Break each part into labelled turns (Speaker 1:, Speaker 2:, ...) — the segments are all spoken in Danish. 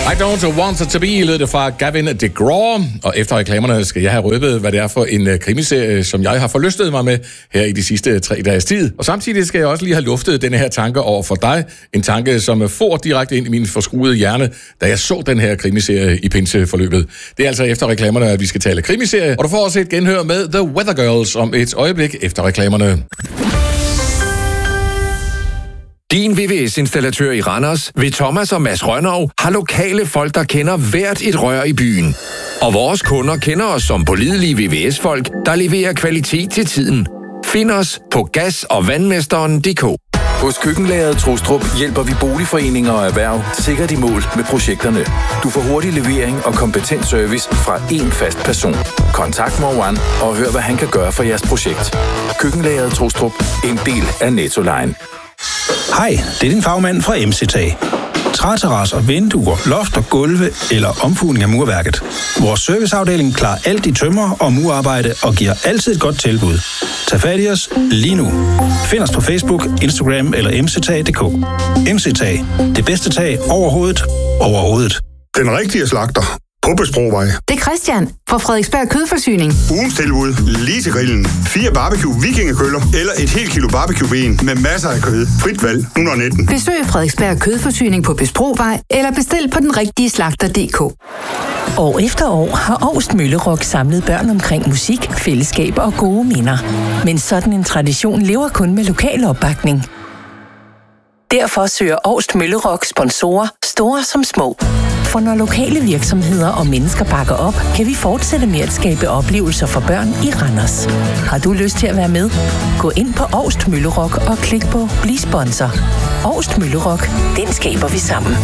Speaker 1: I don't want to be, lød det fra Gavin DeGraw. Og efter reklamerne skal jeg have røbet, hvad det er for en krimiserie, som jeg har forlystet mig med her i de sidste 3 dages tid. Og samtidig skal jeg også lige have luftet denne her tanke over for dig. En tanke, som får direkte ind i min forskruede hjerne, da jeg så den her krimiserie i pinseforløbet. Det er altså efter reklamerne, at vi skal tale krimiserie. Og du får også et genhør med The Weather Girls om et øjeblik efter reklamerne.
Speaker 2: Din VVS-installatør i Randers ved Thomas og Mads Rønnow har lokale folk, der kender hvert et rør i byen. Og vores kunder kender os som pålidelige VVS-folk, der leverer kvalitet til tiden. Find os på gas- og vandmesteren.dk.
Speaker 3: Hos Køkkenlageret Trustrup hjælper vi boligforeninger og erhverv sikkert i mål med projekterne. Du får hurtig levering og kompetent service fra én fast person. Kontakt Morwan og hør, hvad han kan gøre for jeres projekt. Køkkenlageret Trustrup, en del af Nettoline.
Speaker 4: Hej, det er din fagmand fra MC-Tag. Træterrasser, vinduer, loft og gulve eller omfugning af murværket. Vores serviceafdeling klarer alt i tømmer og murarbejde og giver altid et godt tilbud. Tag fat i os lige nu. Find os på Facebook, Instagram eller mctag.dk. MC-Tag. Det bedste tag overhovedet.
Speaker 5: Den rigtige slagter. På Besprovej.
Speaker 6: Det er Christian fra Frederiksberg Kødforsyning.
Speaker 5: Ugens tilbud lige til grillen. 4 barbecue vikingekøller eller et helt kilo barbecue-ben med masser af kød. Frit valg 119.
Speaker 6: Besøg Frederiksberg Kødforsyning på Besprovej eller bestil på den rigtige slagter.dk.
Speaker 7: År efter år har Augst Møllerock samlet børn omkring musik, fællesskab og gode minder. Men sådan en tradition lever kun med lokal opbakning. Derfor søger Augst Møllerock sponsorer, store som små. For når lokale virksomheder og mennesker bakker op, kan vi fortsætte med at skabe oplevelser for børn i Randers. Har du lyst til at være med? Gå ind på Augst Møllerock og klik på Bliv sponsor. Augst Møllerock, den skaber vi sammen.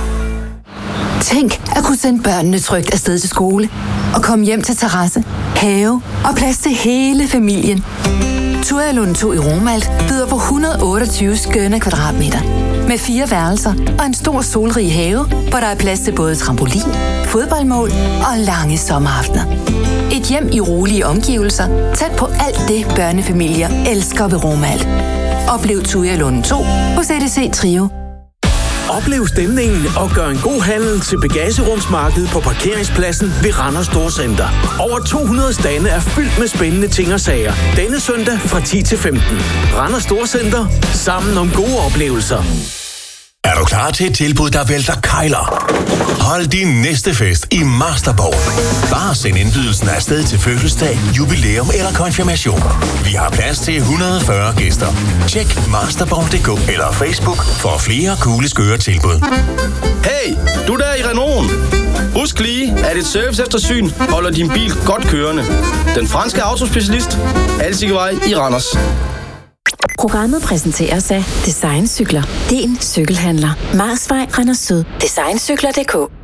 Speaker 6: Tænk at kunne sende børnene trygt afsted til skole og komme hjem til terrasse, have og plads til hele familien. Tualund 2 i Romalt byder på 128 skønne kvadratmeter. Med 4 værelser og en stor solrig have, hvor der er plads til både trampolin, fodboldmål og lange sommeraftener. Et hjem i rolige omgivelser, tæt på alt det børnefamilier elsker ved Romalt. Oplev Tualund 2 hos EDC Trio.
Speaker 8: Oplev stemningen og gør en god handel til bagagerumsmarkedet på parkeringspladsen ved Randers Storcenter. Over 200 stande er fyldt med spændende ting og sager. Denne søndag fra 10 til 15. Randers Storcenter. Sammen om gode oplevelser.
Speaker 9: Er du klar til et tilbud, der vælter kejler? Hold din næste fest i Masterborg. Bare send indbydelsen afsted til fødselsdag, jubilæum eller konfirmation. Vi har plads til 140 gæster. Tjek masterborg.dk eller Facebook for flere coole skøre tilbud.
Speaker 10: Hey, du der i Renault. Husk lige, at et serviceeftersyn holder din bil godt kørende. Den franske autospecialist, Alsigevej i Randers.
Speaker 11: Programmet præsenteres af Design Cykler. Din cykelhandler. Marsvej, Randers Syd. Designcykler.dk